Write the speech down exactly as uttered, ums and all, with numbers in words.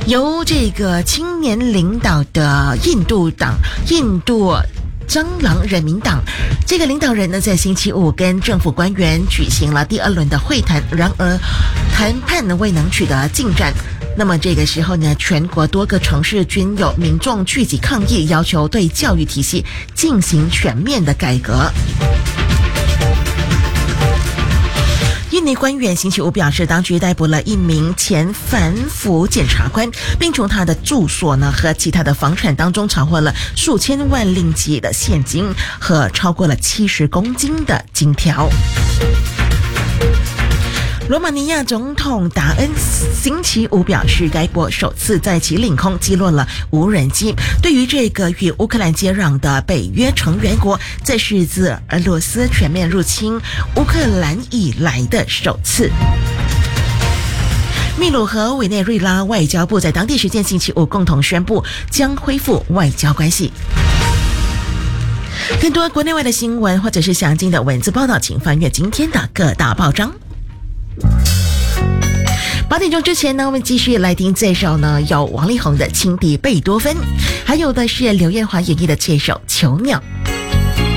由这个青年领导的印度党印度蟑螂人民党这个领导人呢，在星期五跟政府官员举行了第二轮的会谈，然而谈判呢未能取得进展。那么这个时候呢，全国多个城市均有民众聚集抗议，要求对教育体系进行全面的改革。印尼官员星期五表示，当局逮捕了一名前反腐检察官，并从他的住所呢和其他的房产当中查获了数千万令吉的现金和超过了七十公斤的金条。罗马尼亚总统达恩星期五表示，该国首次在其领空击落了无人机。对于这个与乌克兰接壤的北约成员国，这是自俄罗斯全面入侵乌克兰以来的首次。秘鲁和委内瑞拉外交部在当地时间星期五共同宣布将恢复外交关系。更多国内外的新闻或者是详尽的文字报道，请翻阅今天的各大报章。八点钟之前呢，我们继续来听这首呢有王力宏的《情敌贝多芬》，还有的是刘艳华演绎的这首《囚鸟》。